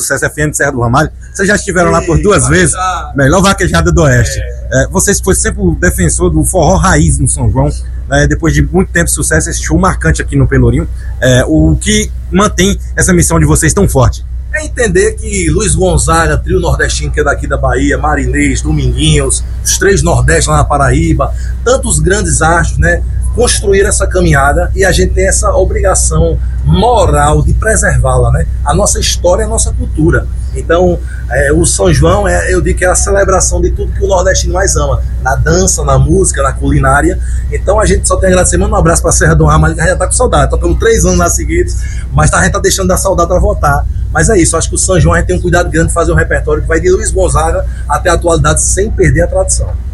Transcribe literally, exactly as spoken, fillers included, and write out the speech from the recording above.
Sucesso F M de Serra do Ramalho. Vocês já estiveram lá por duas vezes. Melhor vaquejada do Oeste. É, vocês foi sempre o defensor do forró raiz no São João. É, depois de muito tempo de sucesso, esse show marcante aqui no Pelourinho. É, o que mantém essa missão de vocês tão forte? É entender que Luiz Gonzaga, trio nordestino que é daqui da Bahia, Marinês, Dominguinhos, os três Nordeste lá na Paraíba, tantos grandes astros, né, construíram essa caminhada e a gente tem essa obrigação moral de preservá-la, né? A nossa história, a nossa cultura. Então, é, o São João, é, eu digo que é a celebração de tudo que o nordestino mais ama, na dança, na música, na culinária. Então a gente só tem a agradecer, manda um abraço para a Serra do Ramalho, que a gente já tá com saudade, tocamos três anos lá seguidos, mas a gente tá deixando da saudade para voltar. Mas é isso, acho que o São João a gente tem um cuidado grande de fazer um repertório que vai de Luiz Gonzaga até a atualidade sem perder a tradição.